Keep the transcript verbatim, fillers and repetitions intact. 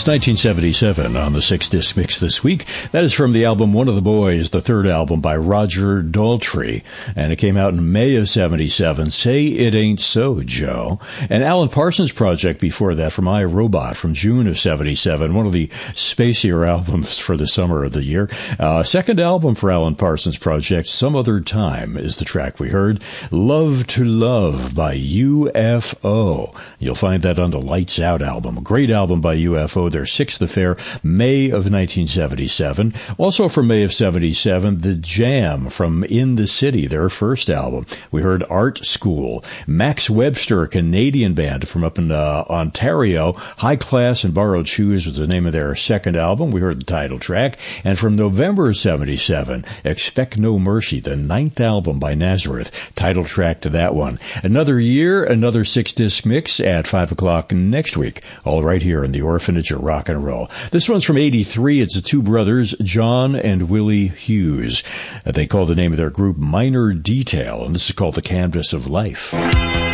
It's nineteen seventy-seven on the Six Disc Mix this week. That is from the album One of the Boys, the third album by Roger Daltrey. And it came out in May of seventy-seven. Say It Ain't So, Joe. And Alan Parsons Project before that from I, Robot from June of seventy-seven. One of the spacier albums for the summer of the year. Uh, second album for Alan Parsons Project, Some Other Time, is the track we heard. Love to Love by U F O. You'll find that on the Lights Out album. A great album by U F O. Their sixth affair, May of nineteen seventy-seven. Also from May of seventy-seven, The Jam from In the City, their first album. We heard Art School. Max Webster, a Canadian band from up in uh, Ontario. High Class and Borrowed Shoes was the name of their second album. We heard the title track. And from November of seventy-seven, Expect No Mercy, the ninth album by Nazareth. Title track to that one. Another year, another six-disc mix at five o'clock next week. All right here in the Orphanage of Rock and Roll. This one's from eighty-three. It's the two brothers, John and Willie Hughes. They call the name of their group Minor Detail, and this is called The Canvas of Life.